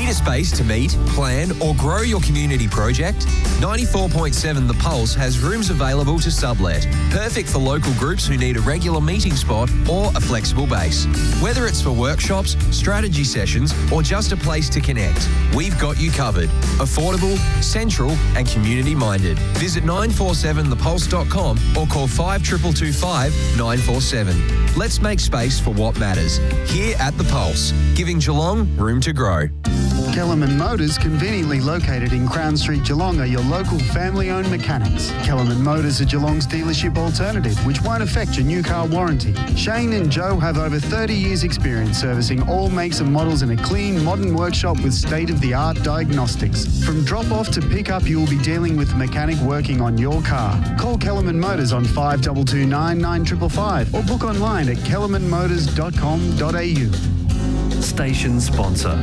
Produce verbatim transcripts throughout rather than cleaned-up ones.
a space to meet, plan or grow your community project? ninety-four point seven The Pulse has rooms available to sublet. Perfect for local groups who need a regular meeting spot or a flexible base. Whether it's for workshops, strategy sessions or just a place to connect, we've got you covered. Affordable, central and community-minded. Visit nine four seven the pulse dot com or call five two two two five nine four seven. Let's make space for what matters. Here at The Pulse, giving Geelong room to grow. Kellerman Motors, conveniently located in Crown Street, Geelong, are your local family-owned mechanics. Kellerman Motors are Geelong's dealership alternative, which won't affect your new car warranty. Shane and Joe have over thirty years' experience servicing all makes and models in a clean, modern workshop with state-of-the-art diagnostics. From drop-off to pick-up, you will be dealing with the mechanic working on your car. Call Kellerman Motors on five two two nine, nine five five five or book online at kellerman motors dot com dot a u. Station sponsor.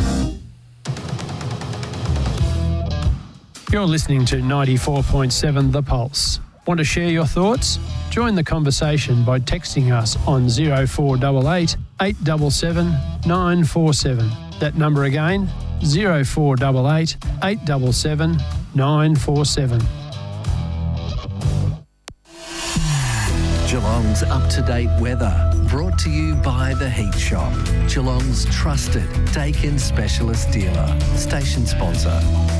You're listening to ninety-four point seven The Pulse. Want to share your thoughts? Join the conversation by texting us on oh four eight eight, eight seven seven, nine four seven. That number again, oh four eight eight, eight seven seven, nine four seven. Geelong's up-to-date weather, brought to you by The Heat Shop, Geelong's trusted Dakin specialist dealer. Station sponsor.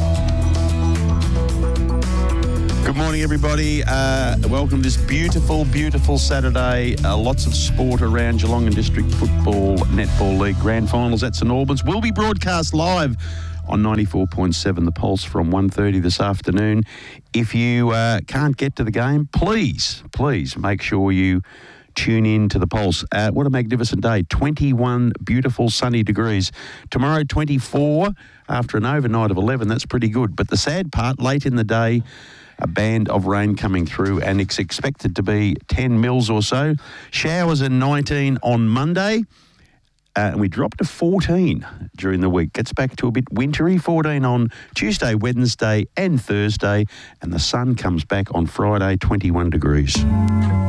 Good morning, everybody. Uh, welcome to this beautiful, beautiful Saturday. Uh, lots of sport around Geelong and District Football Netball League Grand Finals at St Albans will be broadcast live on ninety-four point seven The Pulse from one thirty this afternoon. If you uh, can't get to the game, please, please make sure you tune in to The Pulse. Uh, what a magnificent day. twenty-one beautiful sunny degrees. Tomorrow, twenty-four after an overnight of eleven. That's pretty good. But the sad part, late in the day, a band of rain coming through, and it's expected to be ten mils or so. Showers and nineteen on Monday. Uh, and we dropped to fourteen during the week. Gets back to a bit wintry. fourteen on Tuesday, Wednesday and Thursday. And the sun comes back on Friday, twenty-one degrees.